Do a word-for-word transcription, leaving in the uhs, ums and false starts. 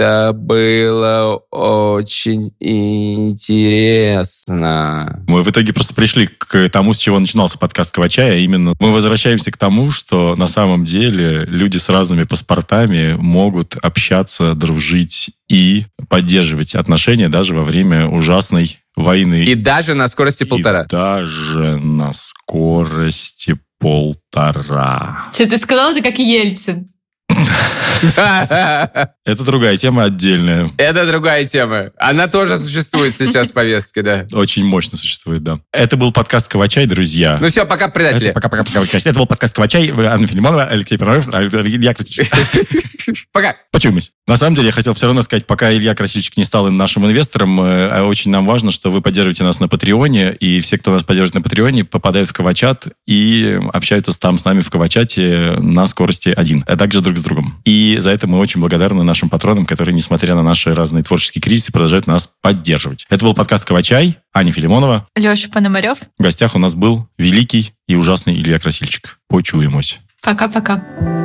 Это было очень интересно. Мы в итоге просто пришли к тому, с чего начинался подкаст Кавачай, а именно мы возвращаемся к тому, что на самом деле люди с разными паспортами могут общаться, дружить и поддерживать отношения даже во время ужасной войны. И даже на скорости полтора. И даже на скорости полтора. Что ты сказал, это как Ельцин. Это другая тема отдельная. Это другая тема. Она тоже существует сейчас в повестке, да. Очень мощно существует, да. Это был подкаст Кавачай, друзья. Ну все, пока, предатели. Это, пока, пока, пока, пока. Это был подкаст Кавачай, Анна Филимонова, Алексей Пирогов, Илья Красильчик. Пока. Почуемся. На самом деле, я хотел все равно сказать, пока Илья Красильчик не стал нашим инвестором, очень нам важно, что вы поддерживаете нас на Патреоне, и все, кто нас поддерживает на Патреоне, попадают в Кавачат и общаются там с нами в Кавачате на скорости один, а также друг с другом. И за это мы очень благодарны нашим патронам, которые, несмотря на наши разные творческие кризисы, продолжают нас поддерживать. Это был подкаст «Кавачай». Аня Филимонова. Леша Пономарев. В гостях у нас был великий и ужасный Илья Красильчик. Почуемся. Пока-пока.